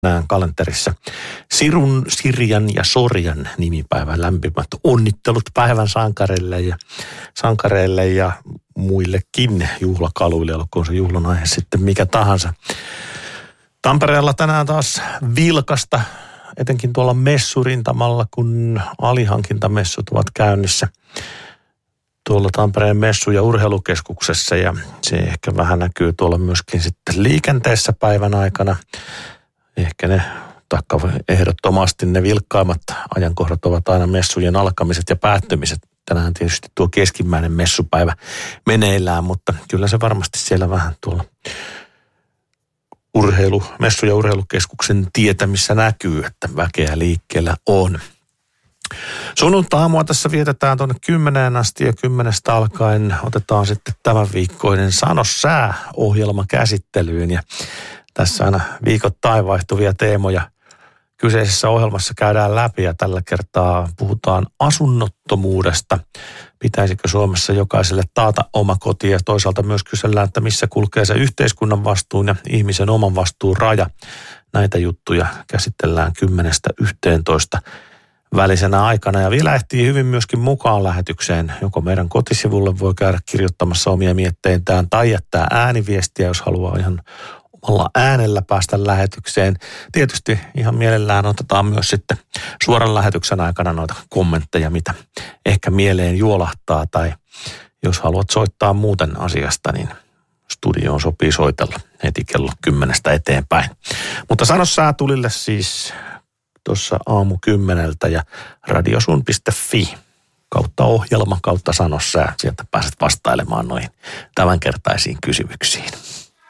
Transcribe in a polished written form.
näen kalenterissa Sirun, Sirjan ja Sorjan nimipäivän lämpimät onnittelut päivän sankareille ja muillekin juhlakaluille, olkoon se juhlan aihe sitten mikä tahansa. Tampereella tänään taas vilkasta, etenkin tuolla messurintamalla, kun alihankintamessut ovat käynnissä tuolla Tampereen messu- ja urheilukeskuksessa, ja se ehkä vähän näkyy tuolla myöskin sitten liikenteessä päivän aikana. Ehkä ne, taikka ehdottomasti ne vilkkaimmat ajankohdat ovat aina messujen alkamiset ja päättymiset. Tänään tietysti tuo keskimmäinen messupäivä meneillään, mutta kyllä se varmasti siellä vähän tuolla messu- ja urheilukeskuksen tietämissä näkyy, että väkeä liikkeellä on. Sunnuntai-aamua tässä vietetään tuonne 10 asti ja 10 alkaen otetaan sitten tämän viikkoinen Sano sää-ohjelma käsittelyyn. Ja tässä aina viikoittain vaihtuvia teemoja kyseisessä ohjelmassa käydään läpi ja tällä kertaa puhutaan asunnottomuudesta. Pitäisikö Suomessa jokaiselle taata oma koti ja toisaalta myös kysellään, että missä kulkee se yhteiskunnan vastuun ja ihmisen oman vastuun raja. Näitä juttuja käsitellään 10-11 välisenä aikana ja vielä ehtii hyvin myöskin mukaan lähetykseen. Joko meidän kotisivulle voi käydä kirjoittamassa omia mietteitään tai jättää ääniviestiä, jos haluaa ihan omalla äänellä päästä lähetykseen. Tietysti ihan mielellään otetaan myös sitten suoran lähetyksen aikana noita kommentteja, mitä ehkä mieleen juolahtaa, tai jos haluat soittaa muuten asiasta, niin studioon sopii soitella heti kello 10 eteenpäin. Mutta sano säätulille siis tuossa aamu 10 ja radiosun.fi kautta ohjelma kautta sano sää. Sieltä pääset vastailemaan noihin tämänkertaisiin kysymyksiin.